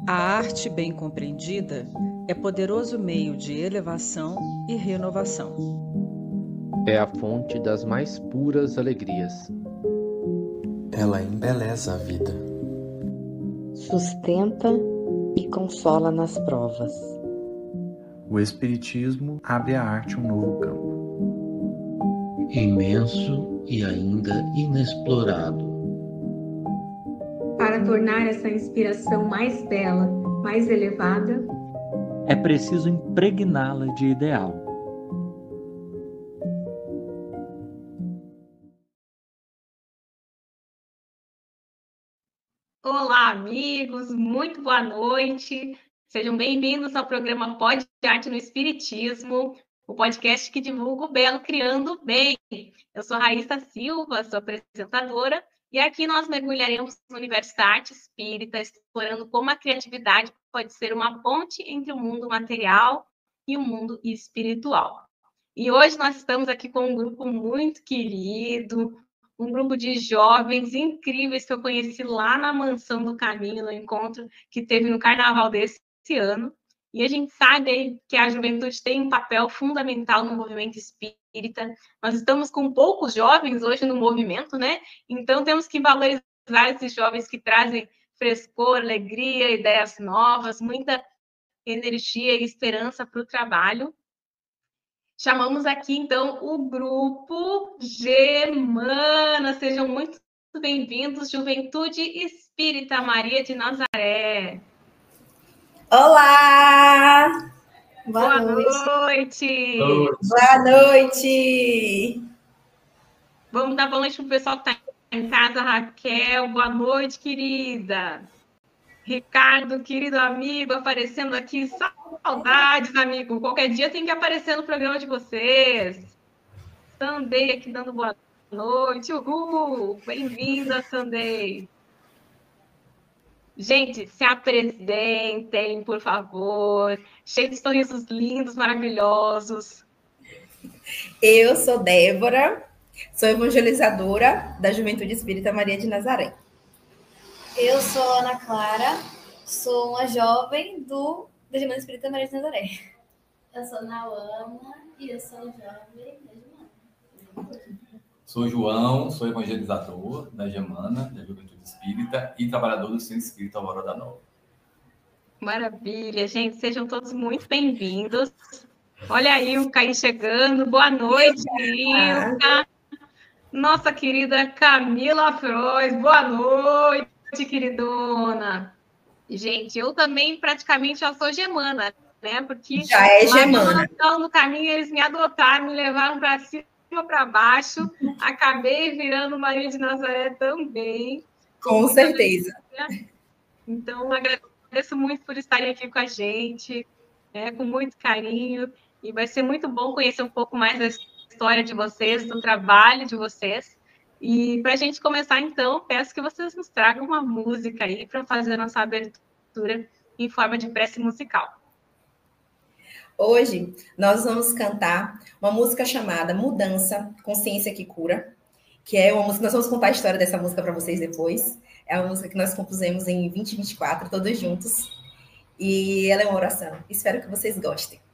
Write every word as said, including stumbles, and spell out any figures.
A arte bem compreendida é poderoso meio de elevação e renovação. É a fonte das mais puras alegrias. Ela embeleza a vida. Sustenta e consola nas provas. O Espiritismo abre à arte um novo campo. Imenso e ainda inexplorado. Para tornar essa inspiração mais bela, mais elevada, é preciso impregná-la de ideal. Olá, amigos, muito boa noite. Sejam bem-vindos ao programa Pod Arte no Espiritismo, o podcast que divulga o belo criando o bem. Eu sou Raíssa Silva, sou apresentadora, e aqui nós mergulharemos no universo da arte espírita, explorando como a criatividade pode ser uma ponte entre o mundo material e o mundo espiritual. E hoje nós estamos aqui com um grupo muito querido, um grupo de jovens incríveis que eu conheci lá na Mansão do Caminho, no encontro que teve no Carnaval desse ano. E a gente sabe que a juventude tem um papel fundamental no movimento espírita. Nós estamos com poucos jovens hoje no movimento, né? Então temos que valorizar esses jovens que trazem frescor, alegria, ideias novas, muita energia e esperança para o trabalho. Chamamos aqui, então, o grupo Gemana. Sejam muito bem-vindos, Juventude Espírita Maria de Nazaré. Olá! Boa, Boa noite! noite! Boa noite! Vamos dar boa noite para o pessoal que está em casa. Raquel, boa noite, querida. Ricardo, querido amigo, aparecendo aqui. Saudades, amigo. Qualquer dia tem que aparecer no programa de vocês. Sandei aqui dando boa noite. Uhul! Bem-vinda, Sandei. Gente, se apresentem, por favor. Cheio de sorrisos lindos, maravilhosos. Eu sou Débora, sou evangelizadora da Juventude Espírita Maria de Nazaré. Eu sou Ana Clara, sou uma jovem do da Gemana Espírita Maria de Nazaré. Eu sou Nauana e eu sou jovem da Gemana. Sou João, sou evangelizador da Gemana, da Juventude Espírita e trabalhador do Centro Espírita Aurora da Nova. Maravilha, gente, sejam todos muito bem-vindos. Olha aí o Caí chegando. Boa noite, Ilka. Nossa querida Camila Frois, boa noite, queridona. Gente, eu também praticamente já sou gemana, né? Porque já é gemana. Lá no caminho eles me adotaram, me levaram para cima, para baixo. Acabei virando Maria de Nazaré também. Com certeza. Então, agradeço muito por estarem aqui com a gente, né? Com muito carinho. E vai ser muito bom conhecer um pouco mais da história de vocês, do trabalho de vocês. E para a gente começar, então, peço que vocês nos tragam uma música aí para fazer a nossa abertura em forma de prece musical. Hoje, nós vamos cantar uma música chamada Mudança, Consciência que Cura, que é uma música, nós vamos contar a história dessa música para vocês depois. É uma música que nós compusemos em vinte e vinte e quatro, todos juntos. E ela é uma oração. Espero que vocês gostem.